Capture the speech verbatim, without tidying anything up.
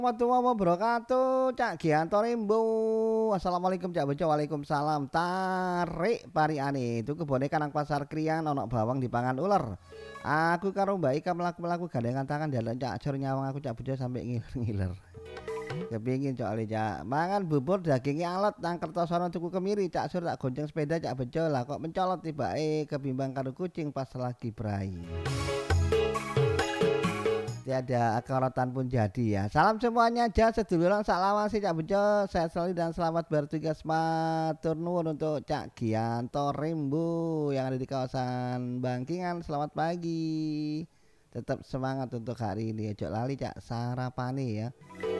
Warahmatullahi wabarakatuh, Cak Gianto Rembo. Assalamualaikum Cak Bejo, waalaikumsalam. Tarik pariane itu kebonekan nang pasar krian onok bawang dipangan ular. Aku karo Mbak Ika melaku-melaku gandengan tangan dalan Cak Cur nyawang aku Cak Bejo sampai ngiler-ngiler. Kepingin Cak Ali Cak mangan bubur dagingnya alat nang Kertosono tuku kemiri Cak Sur tak gonceng sepeda Cak Bejo lah kok mencolot tibae kebimbang karo kucing pas lagi berai. Tiada korotan pun jadi ya. Salam semuanya aja seduluran saklawase Cak Bejo. Sehat selalu dan selamat bertugas matur nuwun untuk Cak Gianto Rembo yang ada di kawasan Bangkingan. Selamat pagi. Tetap semangat untuk hari ini. Ojo lali Cak sarapane ya.